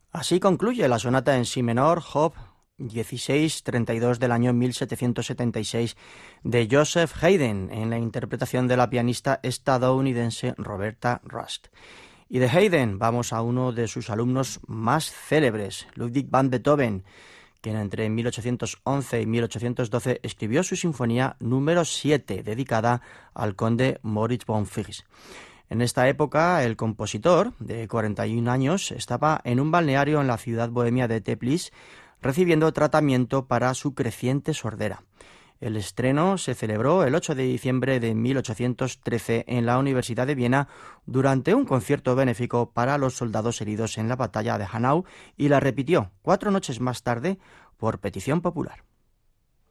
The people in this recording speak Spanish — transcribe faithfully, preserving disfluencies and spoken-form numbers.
Así concluye la sonata en si menor, Op. dieciséis treinta y dos del año mil setecientos setenta y seis de Joseph Haydn, en la interpretación de la pianista estadounidense Roberta Rust. Y de Haydn vamos a uno de sus alumnos más célebres, Ludwig van Beethoven, quien entre mil ochocientos once y mil ochocientos doce escribió su sinfonía número siete, dedicada al conde Moritz von Fries. En esta época, el compositor, de cuarenta y un años, estaba en un balneario en la ciudad bohemia de Teplitz, recibiendo tratamiento para su creciente sordera. El estreno se celebró el ocho de diciembre de mil ochocientos trece en la Universidad de Viena durante un concierto benéfico para los soldados heridos en la batalla de Hanau, y la repitió cuatro noches más tarde por petición popular.